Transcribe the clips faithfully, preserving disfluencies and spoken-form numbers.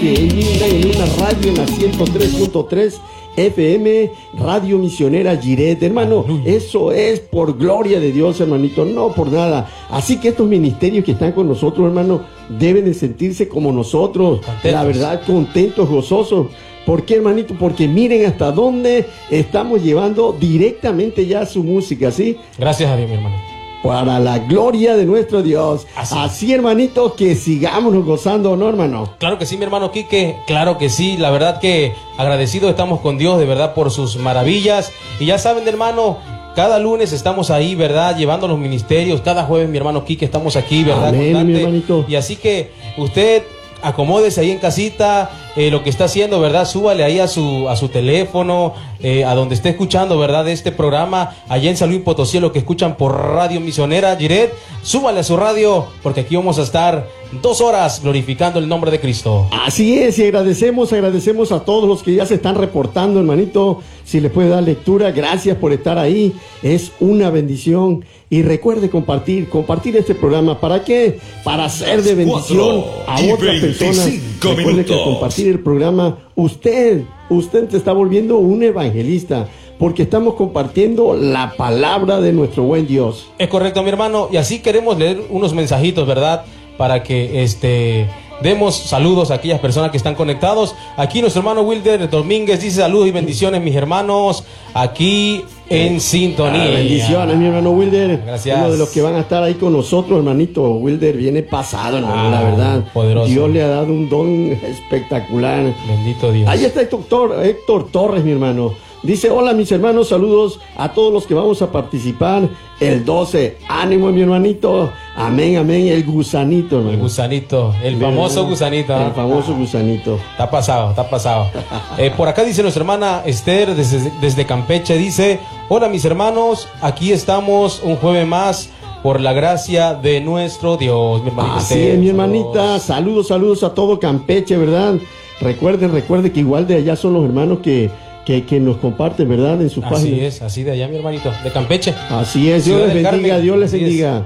En una radio en la ciento tres punto tres F M, Radio Misionera Jiret, hermano. Aleluya. Eso es por gloria de Dios, hermanito, no por nada. Así que estos ministerios que están con nosotros, hermano, deben de sentirse como nosotros, contentos. La verdad, contentos, gozosos. ¿Por qué, hermanito? Porque miren hasta dónde estamos llevando directamente ya su música, ¿sí? Gracias a Dios, mi hermano. Para la gloria de nuestro Dios. Así, Así hermanito, que sigámonos gozando, ¿no, hermano? Claro que sí, mi hermano Quique, claro que sí. La verdad que agradecidos estamos con Dios, de verdad, por sus maravillas. Y ya saben, hermano, cada lunes estamos ahí, ¿verdad? Llevando los ministerios. Cada jueves, mi hermano Quique, estamos aquí, ¿verdad? Amén, mi hermanito. Y así que usted acomódese ahí en casita, eh, lo que está haciendo, ¿verdad? Súbale ahí a su a su teléfono, eh, a donde esté escuchando, ¿verdad? De este programa, allá en San Luis Potosí, lo que escuchan por Radio Misionera Jiret, súbale a su radio, porque aquí vamos a estar dos horas glorificando el nombre de Cristo. Así es, y agradecemos, agradecemos a todos los que ya se están reportando, hermanito. Si les puede dar lectura, gracias por estar ahí, es una bendición. Y recuerde compartir, compartir este programa. ¿Para qué? Para ser de bendición a otras personas. Recuerde que al compartir el programa, usted, usted se está volviendo un evangelista, porque estamos compartiendo la palabra de nuestro buen Dios. Es correcto, mi hermano, y así queremos leer unos mensajitos, ¿verdad? Para que este demos saludos a aquellas personas que están conectados. Aquí nuestro hermano Wilder Domínguez dice saludos y bendiciones, mis hermanos, aquí en sintonía. Ah, bendiciones, mi hermano Wilder. Gracias. Uno de los que van a estar ahí con nosotros, hermanito. Wilder viene pasado, hermano, ah, la verdad. Poderoso. Dios le ha dado un don espectacular. Bendito Dios. Ahí está Héctor, Héctor Torres, mi hermano. Dice, hola mis hermanos, saludos a todos los que vamos a participar el doce. Ánimo, mi hermanito. Amén, amén. El gusanito, hermano. El gusanito, el famoso gusanito. El famoso gusanito. Está pasado, está pasado. eh, por acá dice nuestra hermana Esther desde, desde Campeche, dice, hola mis hermanos, aquí estamos un jueves más por la gracia de nuestro Dios. Mi hermanita Así Esther, es, mi saludos. hermanita. Saludos, saludos a todo Campeche, ¿verdad? Recuerden, recuerden que igual de allá son los hermanos que... Que, que nos comparten, ¿verdad? En sus páginas. Así es, así de allá, mi hermanito, de Campeche. Así es, Dios les bendiga, Carmen. Dios les bendiga.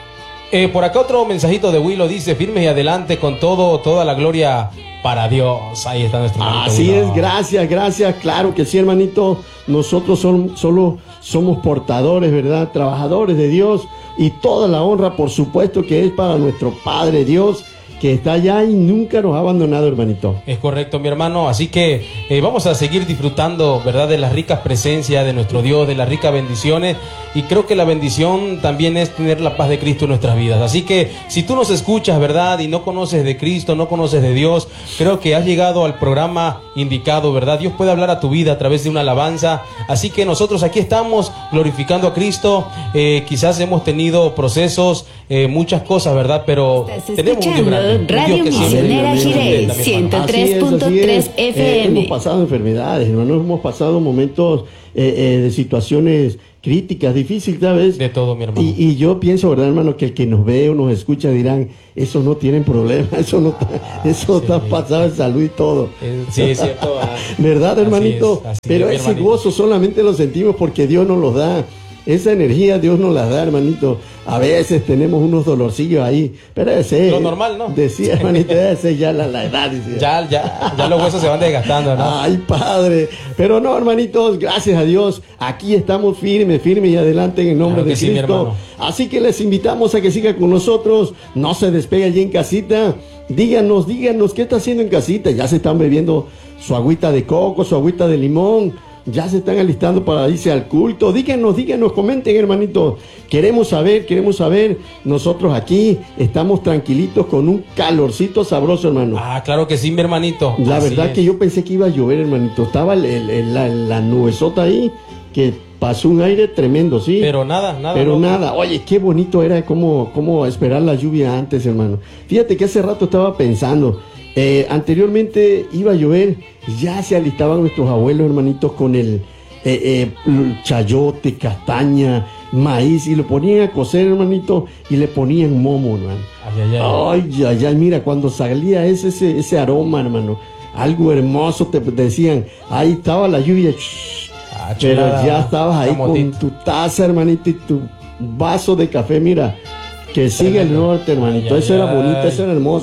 Eh, por acá otro mensajito de Willow dice, firmes y adelante con todo, toda la gloria para Dios. Ahí está nuestro hermanito. Así Willow. es, gracias, gracias, claro que sí, hermanito. Nosotros son, solo somos portadores, ¿verdad? Trabajadores de Dios, y toda la honra, por supuesto, que es para nuestro Padre Dios, que está allá y nunca nos ha abandonado, hermanito. Es correcto, mi hermano, así que eh, vamos a seguir disfrutando, ¿verdad? De las ricas presencias de nuestro Dios, de las ricas bendiciones, y creo que la bendición también es tener la paz de Cristo en nuestras vidas. Así que si tú nos escuchas, ¿verdad? Y no conoces de Cristo, no conoces de Dios, creo que has llegado al programa indicado, ¿verdad? Dios puede hablar a tu vida a través de una alabanza, así que nosotros aquí estamos glorificando a Cristo. Eh, quizás hemos tenido procesos, eh, muchas cosas, ¿verdad? Pero tenemos un Dios grande. Radio Misionera Jiret, ciento tres punto tres F M. Eh, hemos pasado enfermedades, hermano, hemos pasado momentos eh, eh, de situaciones críticas, difíciles, ¿sabes? De todo, mi hermano. Y, y yo pienso, ¿verdad, hermano? Que el que nos ve o nos escucha dirán, esos no tienen problema, eso no eso está sí. pasado en salud y todo. Eh, sí, es cierto. Ah, ¿verdad, hermanito? Así es, así Pero es, ese hermanito. gozo solamente lo sentimos porque Dios nos lo da. Esa energía Dios nos la da, hermanito. A veces tenemos unos dolorcillos ahí, pero ese... Lo normal, ¿no? Decía, hermanito, ese ya la, la edad. Decía. Ya, ya, ya los huesos se van desgastando, ¿no? Ay, padre. Pero no, hermanitos, gracias a Dios, aquí estamos firmes, firmes y adelante en el nombre Claro de que sí, mi Cristo. hermano. Así que les invitamos a que sigan con nosotros. No se despegue allí en casita. Díganos, díganos, ¿qué está haciendo en casita? Ya se están bebiendo su agüita de coco, su agüita de limón. Ya se están alistando para irse al culto. Díganos, díganos, comenten, hermanito. Queremos saber, queremos saber. Nosotros aquí estamos tranquilitos con un calorcito sabroso, hermano. Ah, claro que sí, mi hermanito. La Así verdad es. que yo pensé que iba a llover, hermanito. Estaba el, el, el, la, la nubesota ahí, que pasó un aire tremendo, ¿sí? Pero nada, nada. Pero no. nada. Oye, qué bonito era cómo, cómo esperar la lluvia antes, hermano. Fíjate que hace rato estaba pensando. Eh, anteriormente iba a llover, ya se alistaban nuestros abuelos, hermanitos, con el eh, eh, chayote, castaña, maíz, y lo ponían a cocer, hermanito, y le ponían momo, hermano. Ay, ay, ay. Ay, ay, ay, mira, cuando salía ese, ese, ese aroma, hermano, algo hermoso, te decían, ahí estaba la lluvia, shh, Ah, pero chulada. ya estabas ahí con Camotito. tu taza, hermanito, y tu vaso de café, mira, que sigue el norte, hermanito. Ay, Eso ay, era bonito, ay. eso era hermoso.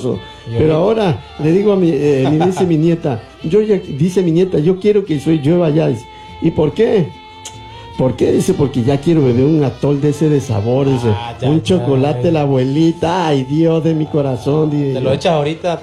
Pero ahora le digo a mi, eh, me dice mi nieta, yo ya, dice mi nieta, yo quiero que soy llueva ya. ¿Y por qué? ¿Por qué? Dice, porque ya quiero beber un atol de ese de sabor, dice, ah, ya, un ya, chocolate ya. La abuelita, ay Dios de mi corazón. ¿Te lo echas ahorita?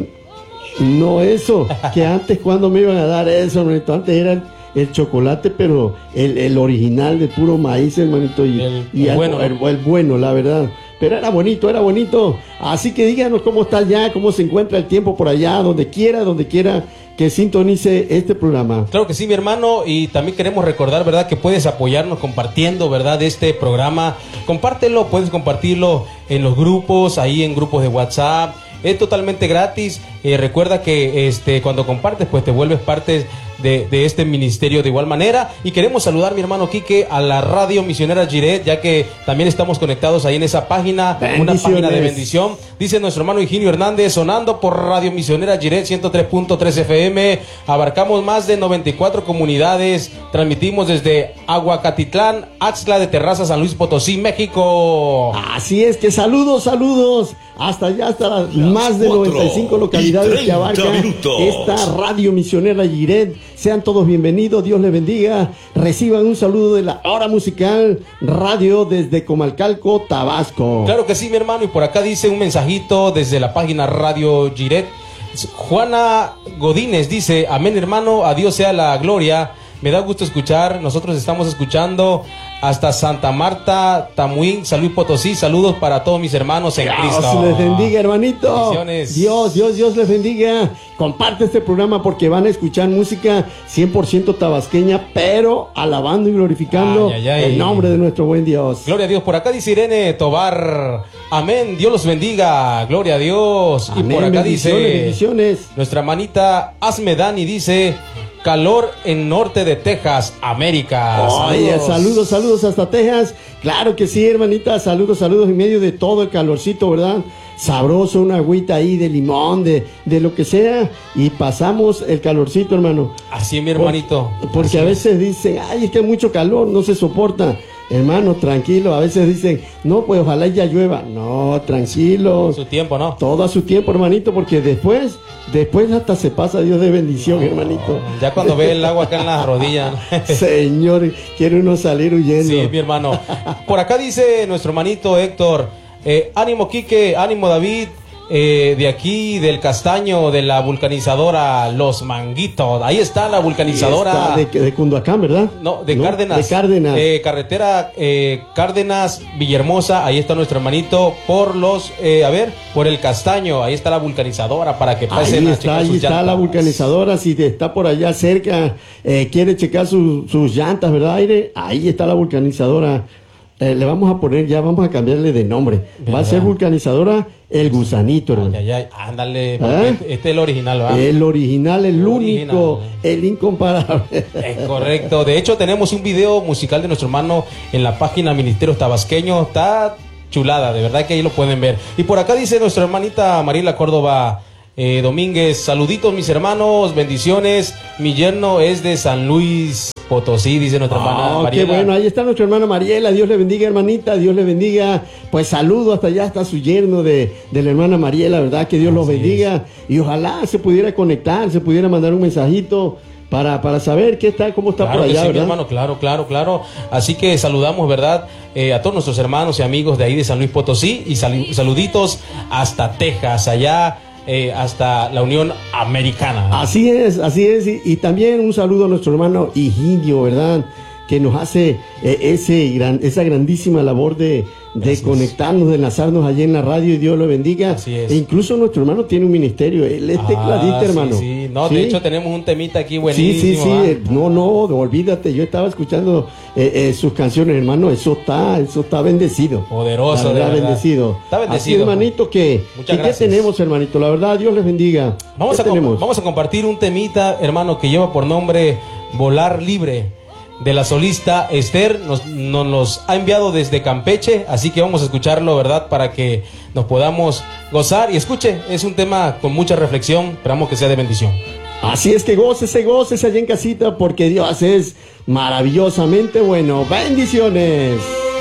No, eso, que antes cuando me iban a dar eso, hermanito, antes era el, el chocolate, pero el, el original de puro maíz, hermanito, y el, y el, algo, bueno, el, el bueno, la verdad. Pero era bonito, era bonito. Así que díganos cómo está ya, cómo se encuentra el tiempo por allá, donde quiera, donde quiera que sintonice este programa. Claro que sí, mi hermano, y también queremos recordar, ¿verdad?, que puedes apoyarnos compartiendo, ¿verdad?, este programa. Compártelo, puedes compartirlo en los grupos, ahí en grupos de WhatsApp. Es totalmente gratis. Eh, recuerda que este cuando compartes, pues te vuelves parte de, de este ministerio de igual manera. Y queremos saludar, mi hermano Quique, a la Radio Misionera Jiret, ya que también estamos conectados ahí en esa página, una página de bendición. Dice nuestro hermano Higinio Hernández, sonando por Radio Misionera Jiret ciento tres punto tres F M. Abarcamos más de noventa y cuatro comunidades. Transmitimos desde Aguacatitlán, Axtla de Terraza, San Luis Potosí, México. Así es que saludos, saludos. Hasta allá, hasta las más de noventa y cinco localidades que abarca minutos. Esta Radio Misionera Jiret. Sean todos bienvenidos, Dios les bendiga. Reciban un saludo de la Hora Musical Radio desde Comalcalco, Tabasco. Claro que sí, mi hermano, y por acá dice un mensajito desde la página Radio Jiret. Juana Godínez dice, amén, hermano, a Dios sea la gloria. Me da gusto escuchar, nosotros estamos escuchando hasta Santa Marta, Tamuín, San Luis Potosí. Saludos para todos mis hermanos en Dios Cristo. Dios les bendiga, hermanito. Bendiciones. Dios, Dios, Dios les bendiga. Comparte este programa porque van a escuchar música cien por ciento tabasqueña, pero alabando y glorificando ay, ay, ay. el nombre de nuestro buen Dios. Gloria a Dios. Por acá dice Irene Tobar, amén, Dios los bendiga, gloria a Dios. Amén. Y por acá bendiciones, dice bendiciones. Nuestra manita Asmedani dice, calor en norte de Texas, América. Oye, saludos. saludos, saludos hasta Texas. Claro que sí, hermanita, saludos, saludos en medio de todo el calorcito, ¿verdad? Sabroso, una agüita ahí de limón, de, de lo que sea, y pasamos el calorcito, hermano. Así, mi hermanito. Por, porque Así a es. veces dicen, ay, es que hay mucho calor, no se soporta. Hermano, tranquilo, a veces dicen, no, pues ojalá ya llueva. No, tranquilo. Su tiempo, ¿no? Todo a su tiempo, hermanito, porque después, después hasta se pasa Dios de bendición, no, hermanito. Ya cuando ve el agua acá en las rodillas, ¿no? Señor, quiere uno salir huyendo. Sí, mi hermano. Por acá dice nuestro hermanito Héctor, eh, ánimo Quique, ánimo David. Eh, de aquí, del Castaño, de la vulcanizadora Los Manguitos. Ahí está la vulcanizadora. Está de, de Cunduacán, ¿verdad? No, de ¿No? Cárdenas. De Cárdenas. Eh, carretera eh, Cárdenas, Villahermosa. Ahí está nuestro hermanito. Por los, eh, a ver, por el Castaño. Ahí está la vulcanizadora para que pasen ahí a está, checar ahí sus está llantas. la vulcanizadora. Si te está por allá cerca, eh, quiere checar su, sus llantas, ¿verdad, Aire? Ahí está la vulcanizadora. Eh, le vamos a poner, ya vamos a cambiarle de nombre. ¿Verdad? Va a ser vulcanizadora El Gusanito, hermano. Ay, ay, ay, ándale, ¿Eh? este, este es el original, ¿verdad? El original, el, el único, original. El incomparable. Es correcto. De hecho, tenemos un video musical de nuestro hermano en la página Ministerios Tabasqueños. Está chulada, de verdad que ahí lo pueden ver. Y por acá dice nuestra hermanita Mariela Córdoba eh, Domínguez, saluditos mis hermanos, bendiciones. Mi yerno es de San Luis Potosí, dice nuestra hermana oh, Mariela. Qué bueno, ahí está nuestra hermana Mariela, Dios le bendiga, hermanita, Dios le bendiga. Pues saludo, hasta allá está su yerno de, de la hermana Mariela, ¿verdad? Que Dios los bendiga. Es. Y ojalá se pudiera conectar, se pudiera mandar un mensajito para, para saber qué está, cómo está claro por allá, que sí, ¿verdad? mi hermano, claro, claro, claro. Así que saludamos, ¿verdad? Eh, a todos nuestros hermanos y amigos de ahí de San Luis Potosí y sal, saluditos hasta Texas, allá. Eh, hasta la Unión Americana. Así es, así es, y, y también un saludo a nuestro hermano Higinio, ¿verdad? Que nos hace eh, ese gran, esa grandísima labor de, de conectarnos, de enlazarnos allí en la radio, y Dios lo bendiga. Así es. E incluso nuestro hermano tiene un ministerio, él es tecladista, ah, hermano. Sí, sí. No, ¿Sí? de hecho tenemos un temita aquí buenísimo. Sí, sí, sí, ¿verdad? no, no, olvídate, yo estaba escuchando eh, eh, sus canciones, hermano, eso está, eso está bendecido. Poderoso, la verdad, de verdad. bendecido. Está bendecido. Así, hermanito, que, Muchas ¿y gracias. qué tenemos, hermanito? La verdad, Dios les bendiga. Vamos a, tenemos? vamos a compartir un temita, hermano, que lleva por nombre Volar Libre, de la solista Esther. Nos, nos los ha enviado desde Campeche, así que vamos a escucharlo, ¿verdad? Para que nos podamos gozar. Y escuche, es un tema con mucha reflexión, esperamos que sea de bendición. Así es que gócese, gócese allá en casita, porque Dios es maravillosamente bueno. Bendiciones.